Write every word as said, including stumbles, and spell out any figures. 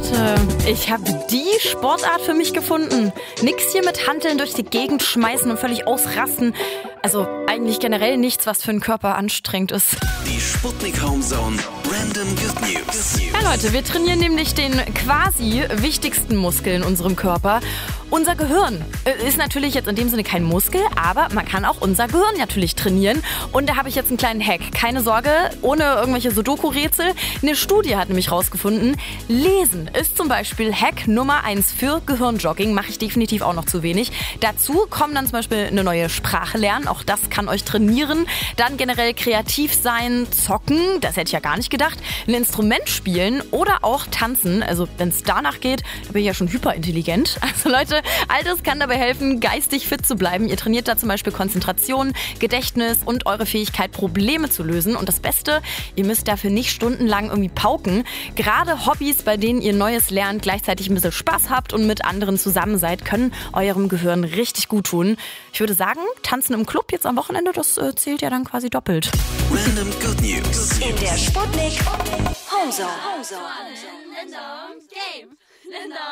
Leute, ich habe die Sportart für mich gefunden. Nix hier mit Hanteln durch die Gegend schmeißen und völlig ausrasten. Also eigentlich generell nichts, was für den Körper anstrengend ist. Die Sputnik Homezone Random Good News. Ja Leute, wir trainieren nämlich den quasi wichtigsten Muskel in unserem Körper. Unser Gehirn ist natürlich jetzt in dem Sinne kein Muskel, aber man kann auch unser Gehirn natürlich trainieren. Und da habe ich jetzt einen kleinen Hack. Keine Sorge, ohne irgendwelche Sudoku-Rätsel. Eine Studie hat nämlich rausgefunden, Lesen ist zum Beispiel Hack Nummer eins für Gehirnjogging. Mache ich definitiv auch noch zu wenig. Dazu kommen dann zum Beispiel eine neue Sprache lernen. Auch das kann euch trainieren. Dann generell kreativ sein, zocken, das hätte ich ja gar nicht gedacht. Ein Instrument spielen oder auch tanzen. Also wenn es danach geht, da bin ich ja schon hyperintelligent. Also Leute, all das kann dabei helfen, geistig fit zu bleiben. Ihr trainiert da zum Beispiel Konzentration, Gedächtnis und eure Fähigkeit, Probleme zu lösen. Und das Beste, ihr müsst dafür nicht stundenlang irgendwie pauken. Gerade Hobbys, bei denen ihr Neues lernt, gleichzeitig ein bisschen Spaß habt und mit anderen zusammen seid, können eurem Gehirn richtig gut tun. Ich würde sagen, tanzen im Club jetzt am Wochenende, das äh, zählt ja dann quasi doppelt. Random Good News. In der Sputnik Homezone. Linda, game. Linda.